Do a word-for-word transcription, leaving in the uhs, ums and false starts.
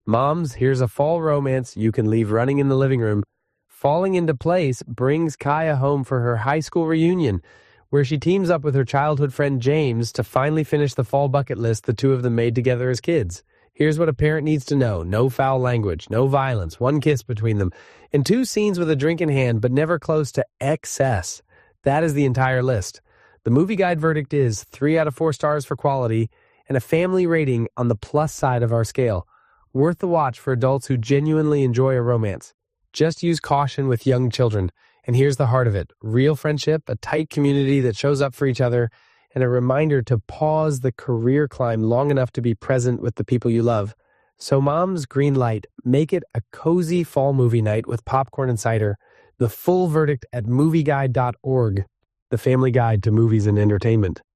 Moms, here's a fall romance you can leave running in the living room. Falling into Place brings Kaya home for her high school reunion, where she teams up with her childhood friend James to finally finish the fall bucket list the two of them made together as kids. Here's what a parent needs to know. No foul language, no violence, one kiss between them, and two scenes with a drink in hand, but never close to excess. That is the entire list. The Movie Guide verdict is three out of four stars for quality and a family rating on the plus side of our scale. Worth the watch for adults who genuinely enjoy a romance. Just use caution with young children. And here's the heart of it. Real friendship, a tight community that shows up for each other, and a reminder to pause the career climb long enough to be present with the people you love. So moms, green light. Make it a cozy fall movie night with popcorn and cider. The full verdict at movie guide dot org, the family guide to movies and entertainment.